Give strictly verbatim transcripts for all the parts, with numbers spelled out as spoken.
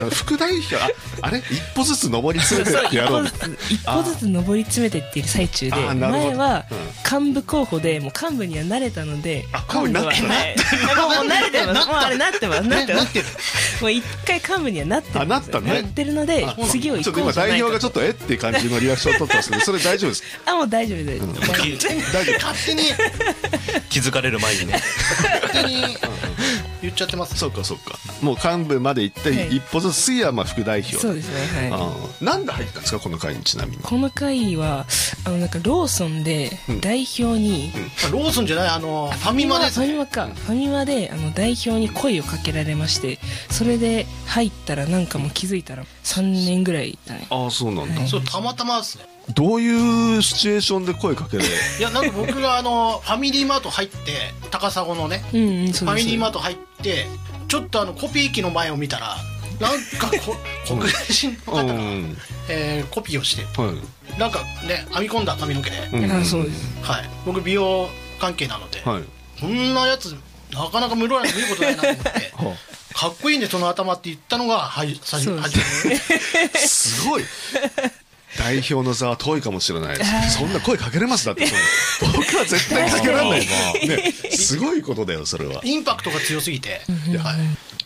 副代表、あ、あれ一歩ずつ上り詰めてってやろう。 一歩ずつ上り詰めてっている最中で、前は幹部候補でもう幹部には慣れたので、 幹部になってもう慣れてます。もうあれなってます。なってます。もう一回幹部にはなってる。 なったね。 なってるので次を行こうじゃないかと。 ちょっと今代表がちょっとえって感じのリアクションを取ったんですけど、それ大丈夫ですか？ あ、もう大丈夫です。 大丈夫。 勝手に気づかれる前にね。 勝手に言っちゃってます。 そうかそうか。もう幹部まで行って一歩ずつ、次はまあ副代表。 そうですね。はい。 なんで入ったんですかこの会に？ちなみにこの会はあのなんかローソンで代表に、 ローソンじゃない、あのファミマですね。 ファミマか。ファミマであの代表に声をかけられまして、それで入ったらなんかもう気づいたらさんねんぐらいだね。 ああ、そうなんだ。 そう、たまたまですね。 どういうシチュエーションで声かけられる？ いや、なんか僕があのファミリーマート入って高砂のね、 うんうん、 ファミリーマート入ってちょっとあのコピー機の前を見たら、なんかこ黒人の方が、うんえー、コピーをして、はい、なんかね編み込んだ髪の毛で、 うん、あ、そうです。 はい、僕美容関係なので、はい、こんなやつなかなか無料で見ることないなと思ってかっこいいねその頭って言ったのがはじ最初初めすごい代表の座は遠いかもしれないです。そんな声かけれますだってそんな僕は絶対かけられない、ね、すごいことだよそれは。 インパクトが強すぎて、 はい、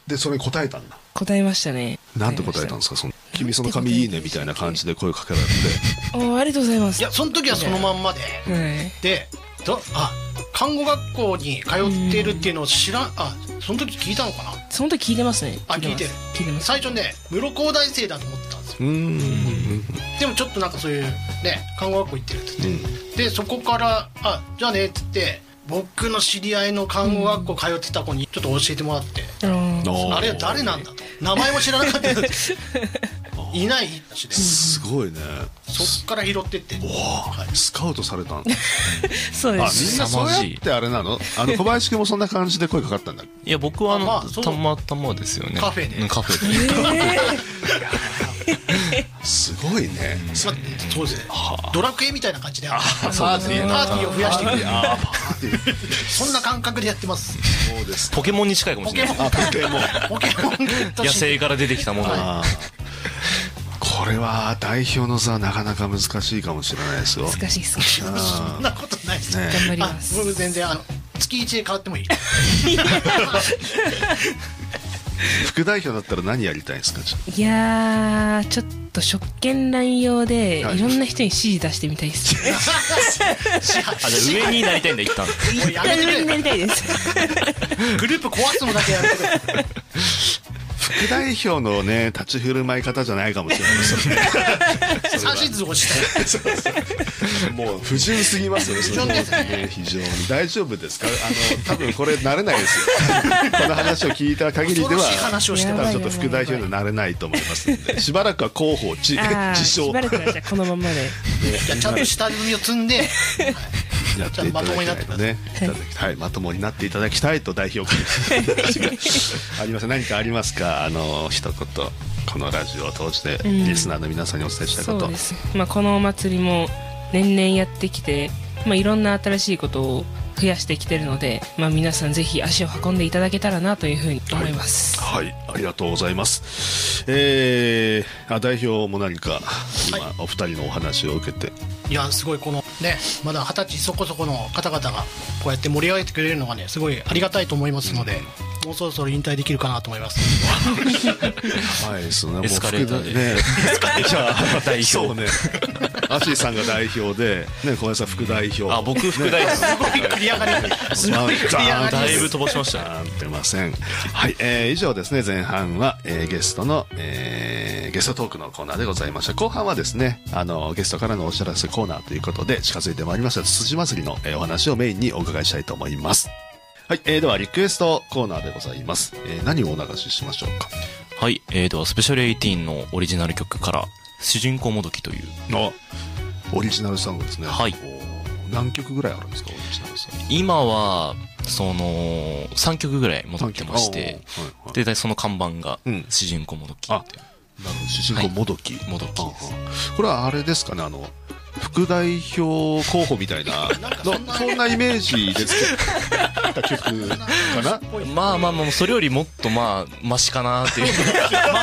でそれに答えたんだ。 答えましたね。 なんて答えたんですか？その君その髪いいねみたいな感じで声かけられて。 あ、ありがとうございます。 いやその時はそのまんまで、はい、でどあ看護学校に通っているっていうのを知らん、あ、その時聞いたのかな。 その時聞いてますね。 あ、聞いてる。聞いてます。最初ね室高大生だと思ってたんですよ。うん、でもちょっとなんかそういうね看護学校行ってるって言って、うん、でそこからあじゃあねって言って僕の知り合いの看護学校通ってた子にちょっと教えてもらって、うん、あれは誰なんだと名前も知らなかったですいないしですごいね。 そっから拾ってって、 はい、スカウトされたんだそうです。 あ、みんなそうやってあれなの？あの小林君もそんな感じで声かかったんだ。 いや僕はあの、まあ、たまたまですよね。 カフェでカフェで、 えー、すごいね、 まあ、そうですね、ドラクエみたいな感じでパーティーを増やしていくそんな感覚でやってます。 そうです。ポケモンに近いかもしれない。 ポケモンポケモン野生から出てきたもの。 これは代表の座はなかなか難しいかもしれないですよ。 難しいです。 そんなことないです、 ね、頑張ります。 僕全然あの月いちで変わってもいい副代表だったら何やりたいんですか？ いやーちょっと職権乱用でいろんな人に指示出してみたいですあ、じゃあ上になりたいんだ。一旦一旦上になりたいですグループ壊すのだけやる副代表のね立ち振る舞い方じゃないかもしれないですよね指図をしてもう不純すぎますよね。不純ですね。非常に大丈夫ですか？あの多分これ慣れないですよこの話を聞いた限りでは話をしてたらちょっと副代表にはなれないと思いますのでしばらくは広報自称しばらくはじゃあこのままでちゃんと下積みを積んでやっていただきたいとね、はい、まともになっていただきたいと代表からあります。何かありますか？あの一言このラジオを通してリスナーの皆さんにお伝えしたいこと。 そうです、まあ、このお祭りも年々やってきて、まあ、いろんな新しいことを増やしてきてるので、まあ、皆さんぜひ足を運んでいただけたらなというふうに思います。 はい、はい、ありがとうございます。えー、あ代表も何か今、はい、お二人のお話を受けて、 いやすごいこのねまだ二十歳そこそこの方々がこうやって盛り上げてくれるのがねすごいありがたいと思いますので、うん、もうそろそろ引退できるかなと思いますはい、そのエスカレーターでねじゃあ代表ねアシーさんが代表でね小林さん副代表。 あ僕副代表、 ね、すごい繰り上がりすごい繰り上がりだいぶ飛ばしました。 出ません。はい、えー、以上ですね前半は、えー、ゲストの、えー、ゲストトークのコーナーでございました。後半はですねあのゲストからのお知らせコーナーということで近づいてまいりましたつつじ祭りの、えー、お話をメインにお伺いしたいと思います。はい、えー、ではリクエストコーナーでございます。えー、何をお流ししましょうか？ はい、えー、ではスペシャルじゅうはちのオリジナル曲から主人公もどきというあオリジナルソングですね。 はい。 何曲ぐらいあるんですか？オリジナルソング今はそのさんきょくぐらい戻ってまして、はいはい、でその看板が主人公もどき、うん、あなるほど主人公もどき、 はい、もどきです。 これはあれですかねあの副代表候補みたいなそんなイメージで作った曲かな。 まあまあまあそれよりもっとまあマシかなっていう